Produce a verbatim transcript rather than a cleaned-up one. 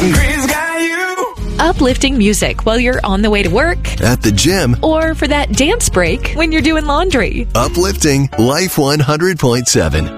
Green's got you. Uplifting music while you're on the way to work. At the gym. Or for that dance break when you're doing laundry. Uplifting Life one hundred point seven.